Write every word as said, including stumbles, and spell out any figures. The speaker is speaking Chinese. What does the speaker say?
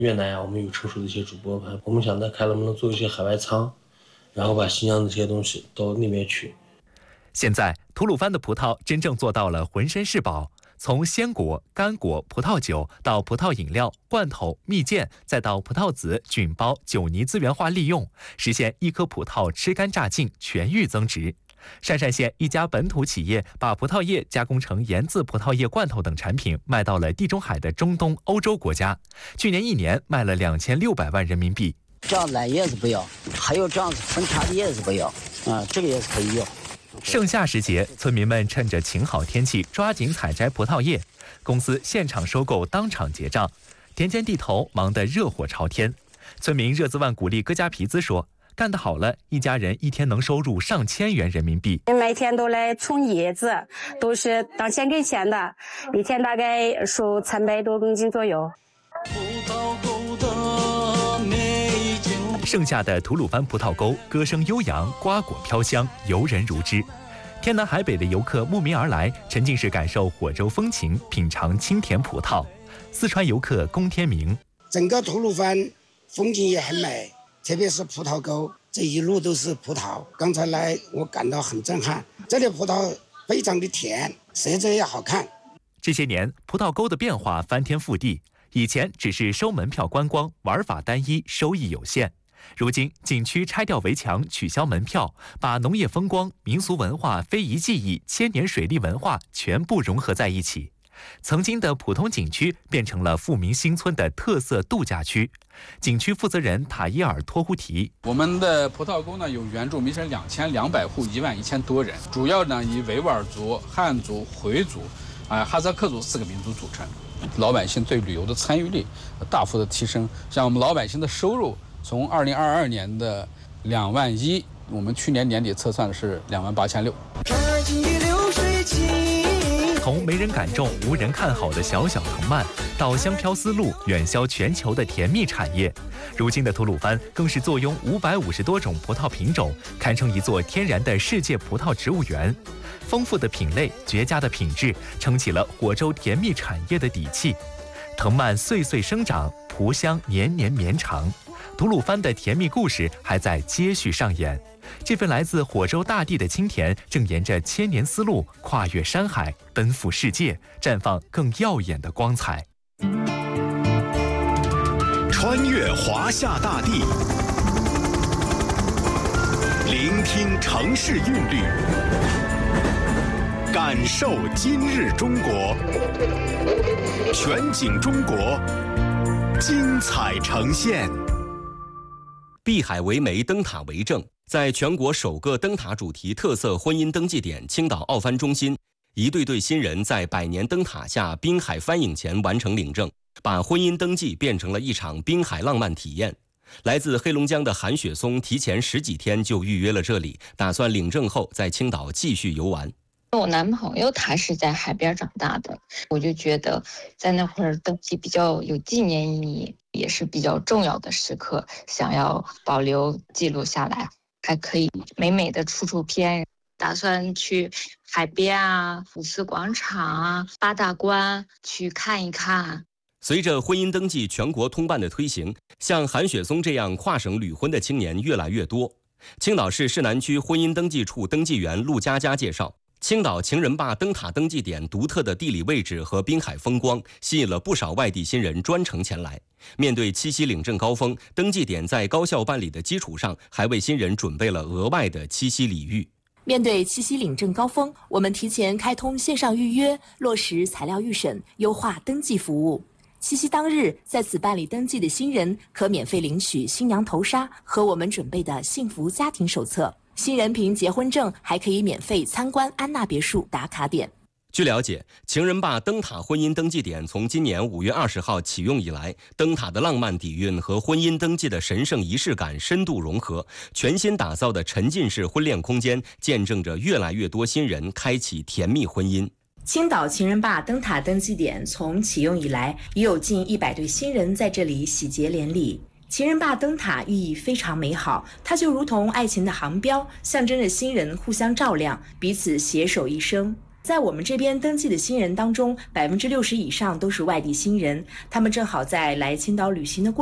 越南呀，我们有成熟的一些主播盘，我们想再看能不能做一些海外仓，然后把新疆的这些东西到那边去。 现在吐鲁番的葡萄真正做到了浑身是宝，从鲜果、干果、葡萄酒到葡萄饮料、罐头、蜜饯，再到葡萄籽、菌孢、酒泥资源化利用，实现一颗葡萄吃干榨净，全域增值。鄯善县一家本土企业把葡萄叶加工成盐渍葡萄叶罐头等产品，卖到了地中海的中东、欧洲国家。去年一年卖了两千六百万人民币。 这样蓝叶子不要，还有这样子分叉的叶子不要，啊，这个叶子可以要。 盛夏时节，村民们趁着晴好天气，抓紧采摘葡萄叶。公司现场收购，当场结账，田间地头忙得热火朝天。村民热兹万古丽戈加皮兹说：“干得好了，一家人一天能收入上千元人民币。 每天都来冲叶子，都是当钱给钱的，一天大概收三百多公斤左右。” 盛夏的吐鲁番葡萄沟，歌声悠扬，瓜果飘香，游人如织。天南海北的游客慕名而来，沉浸式感受火州风情，品尝清甜葡萄。四川游客龚天明： 整个吐鲁番风景也很美，特别是葡萄沟，这一路都是葡萄。刚才来我感到很震撼，这里葡萄非常的甜，色泽也好看。 这些年，葡萄沟的变化翻天覆地，以前只是收门票观光，玩法单一，收益有限。如今，景区拆掉围墙，取消门票，把农业风光、民俗文化、非遗技艺、千年水利文化全部融合在一起。曾经的普通景区变成了富民新村的特色度假区。景区负责人塔伊尔托呼提： 我们的葡萄沟呢有原住民是两千两百户，一万一千多人，主要呢以维吾尔族、汉族、回族、啊哈萨克族四个民族组成。老百姓对旅游的参与率大幅的提升，像我们老百姓的收入。从二零二二年的两万一，我们去年年底测算的是两万八千六。 从没人敢种、无人看好的小小藤蔓，到香飘丝路远销全球的甜蜜产业，如今的吐鲁番更是坐拥五百五十多种葡萄品种，堪称一座天然的世界葡萄植物园。丰富的品类、绝佳的品质，撑起了火州甜蜜产业的底气。藤蔓岁岁生长，葡香年年绵长。吐鲁番的甜蜜故事还在接续上演，这份来自火州大地的清甜，正沿着千年丝路跨越山海，奔赴世界，绽放更耀眼的光彩。 穿越华夏大地，聆听城市韵律，感受今日中国，全景中国，精彩呈现。 碧海为媒，灯塔为证。在全国首个灯塔主题特色婚姻登记点青岛奥帆中心，一对对新人在百年灯塔下滨海帆影前完成领证，把婚姻登记变成了一场滨海浪漫体验。来自黑龙江的韩雪松提前十几天就预约了这里，打算领证后在青岛继续游玩。 我男朋友他是在海边长大的，我就觉得在那会儿登记比较有纪念意义，也是比较重要的时刻，想要保留记录下来，还可以美美的出出片。打算去海边啊、五四广场啊、八大关去看一看。 随着婚姻登记全国通办的推行，像韩雪松这样跨省旅婚的青年越来越多。青岛市市南区婚姻登记处登记员陆佳佳介绍，青岛情人坝灯塔登记点独特的地理位置和滨海风光，吸引了不少外地新人专程前来。面对七夕领证高峰，登记点在高效办理的基础上，还为新人准备了额外的七夕礼遇。 面对七夕领证高峰，我们提前开通线上预约，落实材料预审，优化登记服务。七夕当日在此办理登记的新人可免费领取新娘头纱和我们准备的幸福家庭手册。新人凭结婚证还可以免费参观安娜别墅打卡点。 据了解，情人坝灯塔婚姻登记点从今年五月二十号启用以来，灯塔的浪漫底蕴和婚姻登记的神圣仪式感深度融合，全新打造的沉浸式婚恋空间，见证着越来越多新人开启甜蜜婚姻。 青岛情人坝灯塔登记点从启用以来，已有近一百对新人在这里喜结连理。情人坝灯塔寓意非常美好，它就如同爱情的航标，象征着新人互相照亮，彼此携手一生。 在我们这边登记的新人当中，百分之六十以上都是外地新人，他们正好在来青岛旅行的过